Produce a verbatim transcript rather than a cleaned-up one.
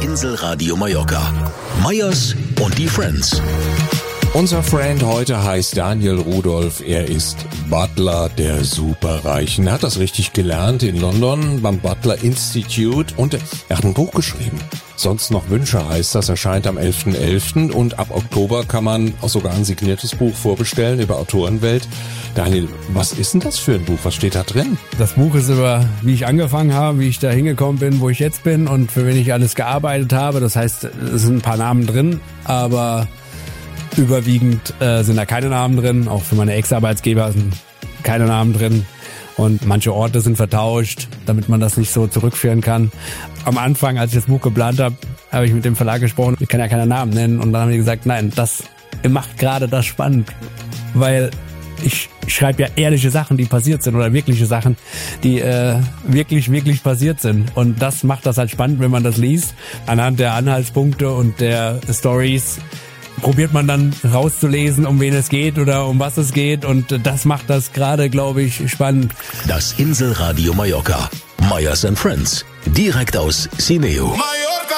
Inselradio Mallorca. Meyers und die Friends. Unser Friend heute heißt Daniel Rudolph. Er ist Butler der Superreichen. Er hat das richtig gelernt in London beim Butler Institute und er hat ein Buch geschrieben. Sonst noch Wünsche heißt das, erscheint am elften elften und ab Oktober kann man auch sogar ein signiertes Buch vorbestellen über Autorenwelt. Daniel, was ist denn das für ein Buch? Was steht da drin? Das Buch ist über, wie ich angefangen habe, wie ich da hingekommen bin, wo ich jetzt bin und für wen ich alles gearbeitet habe. Das heißt, es sind ein paar Namen drin, aber überwiegend äh, sind da keine Namen drin. Auch für meine Ex-Arbeitsgeber sind keine Namen drin. Und manche Orte sind vertauscht, damit man das nicht so zurückführen kann. Am Anfang, als ich das Buch geplant habe, habe ich mit dem Verlag gesprochen. Ich kann ja keine Namen nennen. Und dann haben die gesagt, nein, das macht gerade das spannend. Weil ich schreibe ja ehrliche Sachen, die passiert sind. Oder wirkliche Sachen, die äh, wirklich, wirklich passiert sind. Und das macht das halt spannend, wenn man das liest. Anhand der Anhaltspunkte und der Stories probiert man dann rauszulesen, um wen es geht oder um was es geht. Und das macht das gerade, glaube ich, spannend. Das Inselradio Mallorca. Meyers and Friends. Direkt aus Cineo.